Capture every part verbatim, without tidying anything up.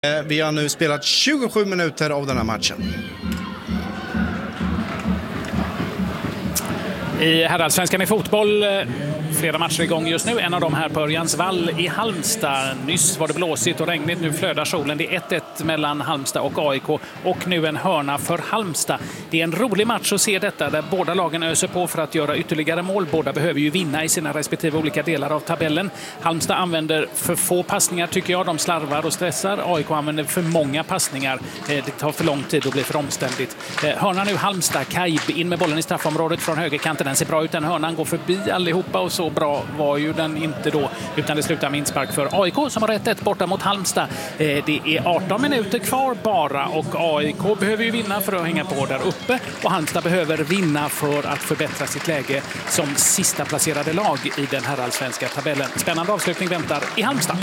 Vi har nu spelat tjugosju minuter av den här matchen. I herrallsvenskan i fotboll, flera matcher igång just nu. En av dem här på Örjansvall i Halmstad. Nyss var det blåsigt och regnigt, nu flödar solen. Det är ett ett mellan Halmstad och A I K och nu en hörna för Halmstad. Det är en rolig match att se detta där båda lagen öser på för att göra ytterligare mål. Båda behöver ju vinna i sina respektive olika delar av tabellen. Halmstad använder för få passningar tycker jag. De slarvar och stressar. A I K använder för många passningar. Det tar för lång tid och blir för omständigt. Hörna nu Halmstad. Kaib in med bollen i straffområdet från högerkanten. Den ser bra ut. Den hörnan går förbi allihopa och så bra var ju den inte då. Utan det slutar med inspark för A I K som har rätt ett borta mot Halmstad. Det är arton minuter kvar bara och A I K behöver ju vinna för att hänga på där uppe. Och Halmstad behöver vinna för att förbättra sitt läge som sista placerade lag i den här allsvenska tabellen. Spännande avslutning väntar i Halmstad.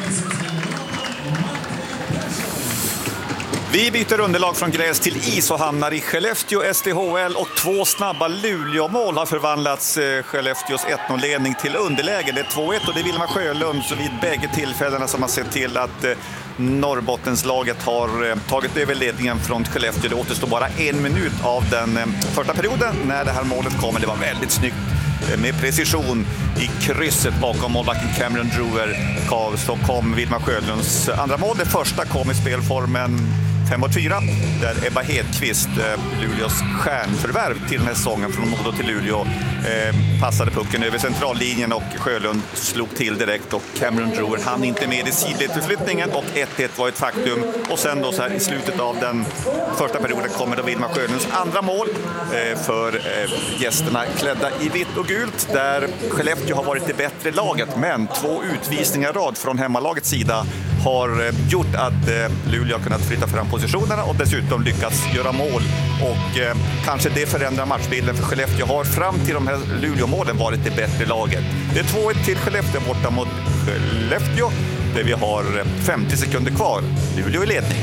Vi byter underlag från gräs till is och hamnar i Skellefteå S D H L och två snabba Luleå-mål har förvandlats Skellefteås ett noll-ledning till underläge. Det är två ett och det är Vilma Sjölund så vid bägge tillfällena som har sett till att Norrbottenslaget har tagit över ledningen från Skellefteå. Det återstår bara en minut av den första perioden när det här målet kommer. Det var väldigt snyggt med precision i krysset bakom målbacken Cameron Drewer. Så kom Vilma Sjölunds andra mål. Det första kom i spelformen fem mot fyra där Ebba Hedqvist, Luleås stjärnförvärv till den här säsongen från Modo till Luleå, eh, passade pucken över centrallinjen och Sjölund slog till direkt och Cameron Drewer hann inte med i sidledsförflyttningen och ett ett var ett faktum. Och sen då så här i slutet av den första perioden kommer då Vilma Sjölunds andra mål eh, för eh, gästerna klädda i vitt och gult där Skellefteå har varit det bättre laget, men två utvisningar rad från hemmalagets sida har eh, gjort att eh, Luleå har kunnat flytta fram positionerna och dessutom lyckats göra mål och eh, kanske det förändrar matchbilden för Skellefteå har fram till de här Luleå-målen varit det bättre laget. Det är två ett till Skellefteå borta mot Skellefteå där vi har femtio sekunder kvar. Luleå i ledning.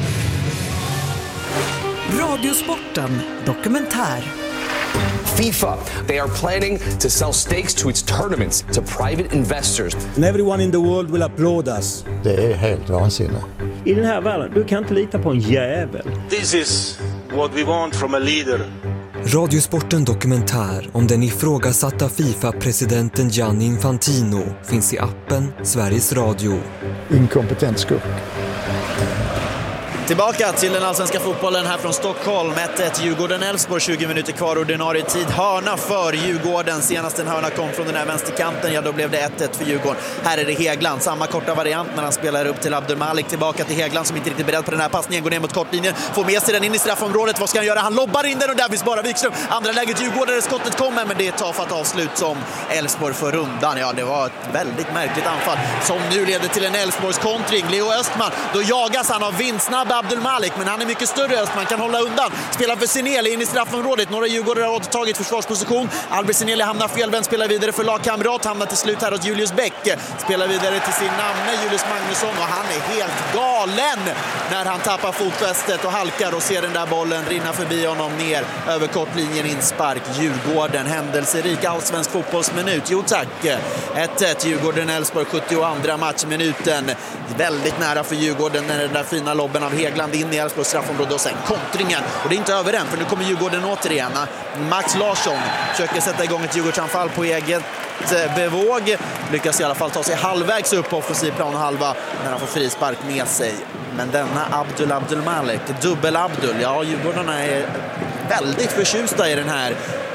Radiosporten dokumentär. FIFA, they are planning to sell stakes to its tournaments to private investors. And everyone in the world will applaud us. Det är helt vansinnigt. I den här världen, du kan inte lita på en jävel. This is what we want from a leader. Radiosporten dokumentär om den ifrågasatta FIFA-presidenten Gianni Infantino finns i appen Sveriges Radio. Inkompetent skurk. Tillbaka till den allsvenska fotbollen här från Stockholm. ett ett Djurgården-Elfsborg, tjugo minuter kvar ordinarie tid. Hörna för Djurgården. Senast en hörna kom från den här vänsterkanten, ja då blev det ett ett för Djurgården. Här är det Hegland, samma korta variant när han spelar upp till Abdelmalik. Tillbaka till Hegland som inte riktigt är beredd på den här passningen. Går ner mot kortlinjen, får med sig den in i straffområdet. Vad ska han göra? Han lobbar in den och där finns bara Wikström. Andra läget Djurgården där skottet kommer, men det är tafatt avslut som Elfsborg för rundan. Ja, det var ett väldigt märkligt anfall som nu leder till en Elfsborgs kontring. Leo Östman, då jagas han av vindsnabb Abdelmalik, men han är mycket större. Östman kan hålla undan. Spelar för Sineli in i straffområdet. Några Djurgårdare har återtagit försvarsposition. Albert Sineli hamnar felvänd, spelar vidare för lagkamrat. Hamnar till slut här hos Julius Bäck. Spelar vidare till sin namne Julius Magnusson och han är helt galen när han tappar fotfästet och halkar och ser den där bollen rinna förbi honom ner över kortlinjen. Inspark Djurgården. Händelserik allsvensk fotbollsminut. Jo tack. ett ett Djurgården-Elfsborg, sjuttioandra matchminuten. Väldigt nära för Djurgården när den där fina lobben av Hegland in i Elfsborgs straffområde och sen kontringen. Och det är inte över än, för nu kommer Djurgården återigen. Max Larsson försöker sätta igång ett Djurgårdsanfall på eget bevåg. Lyckas i alla fall ta sig halvvägs upp på offensiv plan och halva när han får frispark med sig. Men denna Abdul Abdelmalik, dubbel Abdul, ja Djurgårdarna är väldigt förtjusta i den här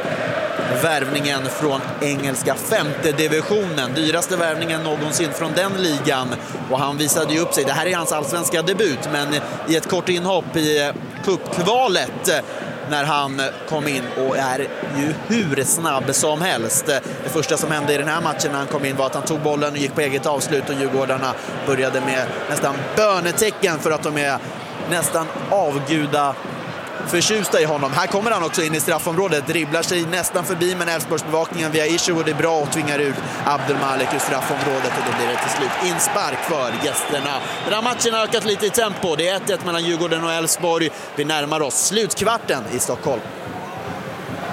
värvningen från engelska femte divisionen. Dyraste värvningen någonsin från den ligan. Och han visade ju upp sig. Det här är hans allsvenska debut, men i ett kort inhopp i cupkvalet när han kom in och är ju hur snabb som helst. Det första som hände i den här matchen när han kom in var att han tog bollen och gick på eget avslut och Djurgårdarna började med nästan bönetecken för att de är nästan avguda förtjusta i honom. Här kommer han också in i straffområdet, dribblar sig nästan förbi, men Elfsborgsbevakningen via Isherwood är bra och tvingar ut Abdelmalik ur straffområdet och då blir det till slut inspark för gästerna. Den här matchen har ökat lite i tempo. Det är ett ett mellan Djurgården och Elfsborg. Vi närmar oss slutkvarten i Stockholm.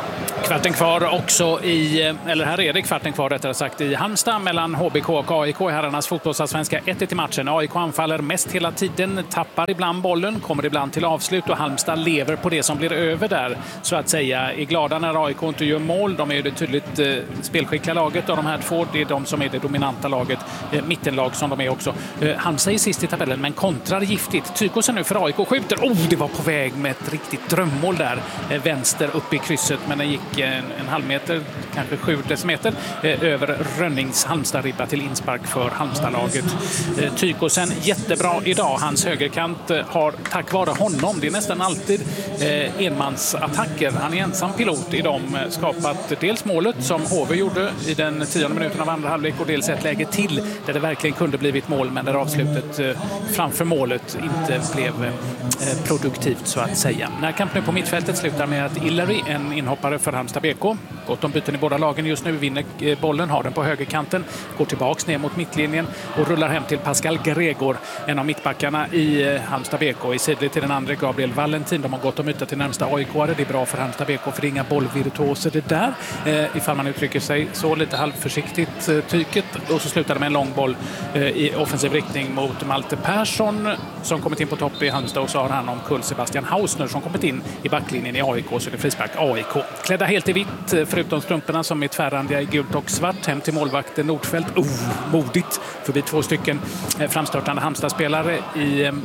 Kvarten kvar också i, eller här är det kvarten kvar rättare sagt, i Halmstad mellan H B K och A I K i herrarnas fotbollsallsvenska. ett ett i matchen. A I K anfaller mest hela tiden, tappar ibland bollen, kommer ibland till avslut och Halmstad lever på det som blir över där, så att säga. Är glada när A I K inte gör mål. De är ju det tydligt eh, spelskickliga laget av de här två. Det är de som är det dominanta laget, eh, mittenlag som de är också. Eh, Halmstad är sist i tabellen men kontrar giftigt. Tykosen nu för A I K skjuter. Oh, det var på väg med ett riktigt drömmål där. Eh, vänster upp i krysset, men den gick en, en halv meter, kanske sju decimeter eh, över Rönnings Halmstad-ribba till inspark för Halmstadlaget. Eh, Tykosen jättebra idag. Hans högerkant eh, har tack vare honom, det är nästan alltid eh, enmansattacker. Han är ensam pilot i dem, eh, skapat dels målet som H V gjorde i den tionde minuten av andra halvlek och dels ett läge till där det verkligen kunde blivit mål, men där avslutet eh, framför målet inte blev eh, produktivt så att säga. Närkamp nu på mittfältet slutar med att Illeri, en inhoppare för Halmstad B K, gott om byten i båda lagen just nu, vinner eh, bollen, har den på högerkanten, går tillbaks ner mot mittlinjen och rullar hem till Pascal Gregor, en av mittbackarna i eh, Halmstad B K. I sidled till den andra Gabriel Valentin. De har gått om yta till närmsta A I K-are. Det är bra för Halmstad B K för det är inga bollvirtuoser det där, eh, ifall man uttrycker sig så, lite halvförsiktigt eh, tyket. Och så slutar det med en lång boll eh, i offensiv riktning mot Malte Persson som kommit in på topp i Halmstad, och så har han omkull Sebastian Hausner som kommit in i backlinjen i A I K, så det är frispark A I K. Klädda helt i vitt förutom strumporna som är tvärrandiga i gult och svart, hem till målvakten Nordfeldt. Oh, modigt förbi två stycken eh, framstörtande Halmstad-spelare i eh,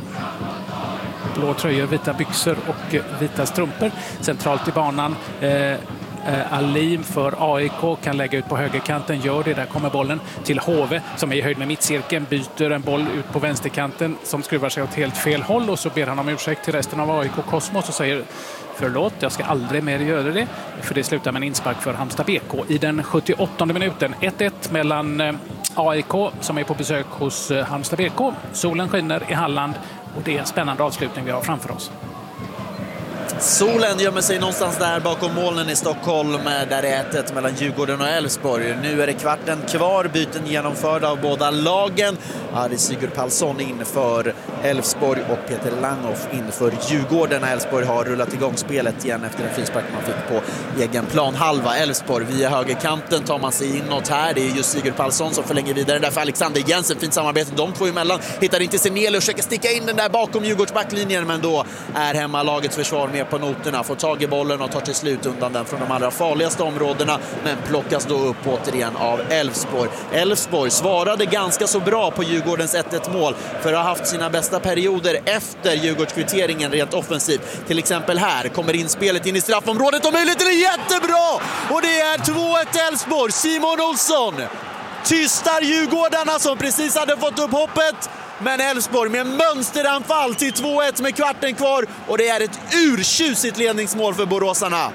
blå tröjor, vita byxor och vita strumpor. Centralt i banan eh, Alim för A I K kan lägga ut på högerkanten, gör det, där kommer bollen till H V som är i höjd med mittcirkeln, byter en boll ut på vänsterkanten som skruvar sig åt helt fel håll, och så ber han om ursäkt till resten av A I K Kosmos och säger förlåt, jag ska aldrig mer göra det, för det slutar med en inspark för Halmstad B K i den sjuttioåttonde minuten. ett ett mellan A I K som är på besök hos Halmstad B K. Solen skiner i Halland och det är en spännande avslutning vi har framför oss. Solen gömmer sig någonstans där bakom molnen i Stockholm, där det är ett ett mellan Djurgården och Elfsborg. Nu är det kvarten kvar, byten genomförda av båda lagen. Ja, det är Sigurd Palsson inför Elfsborg och Peter Langhoff inför Djurgården. Elfsborg har rullat igång spelet igen efter en frispark man fick på egen plan halva. Elfsborg via högerkanten tar man sig inåt här. Det är just Sigurd Palsson som förlänger vidare. Därför Alexander Jensen, fint samarbete de två emellan. Hittar inte Senel och försöker sticka in den där bakom Djurgårds backlinjen, men då är hemmalagets försvar med på noterna, får tag i bollen och tar till slut undan den från de allra farligaste områdena, men plockas då upp återigen av Elfsborg. Elfsborg svarade ganska så bra på Djurgårdens ett ett mål för att ha haft sina bästa perioder efter Djurgårdskvitteringen rent offensivt. Till exempel här kommer inspelet in i straffområdet och möjligheten är jättebra! Och det är två ett Elfsborg. Simon Olsson tystar Djurgårdarna som precis hade fått upp hoppet. Men Elfsborg med mönsteranfall till två ett med kvarten kvar, och det är ett urtjusigt ledningsmål för boråsarna.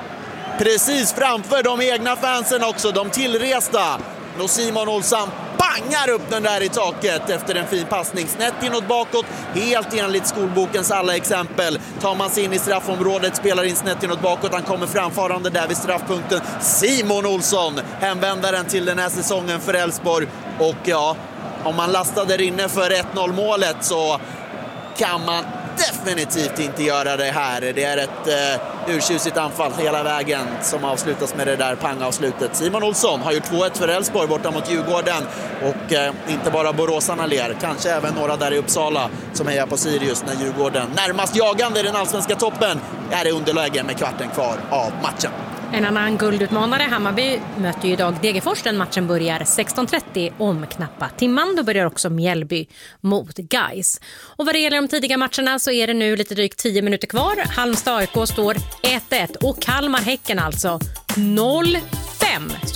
Precis framför de egna fansen också, de tillresta. Och Simon Olsson bangar upp den där i taket efter en fin passning. Snett inåt bakåt, helt enligt skolbokens alla exempel. Tar man sig in i straffområdet, spelar in snett inåt bakåt. Han kommer framfarande där vid straffpunkten. Simon Olsson, hemvändaren till den här säsongen för Elfsborg. Och ja, om man lastade där inne för ett noll målet så kan man definitivt inte göra det här. Det är ett uh, urtjusigt anfall hela vägen som avslutas med det där pangavslutet. Simon Olsson har gjort två ett för Elfsborg borta mot Djurgården, och uh, inte bara boråsarna ler, kanske även några där i Uppsala som hejar på Sirius när Djurgården närmast jagande i den allsvenska toppen är det underläge med kvarten kvar av matchen. En annan guldutmanare, Hammarby, möter ju idag Degerfors. Den matchen börjar sexton trettio om knappa timman. Då börjar också Mjällby mot Gais. Och vad det gäller de tidiga matcherna så är det nu lite drygt tio minuter kvar. Halmstad A I K står ett ett och Kalmar Häcken alltså noll fem.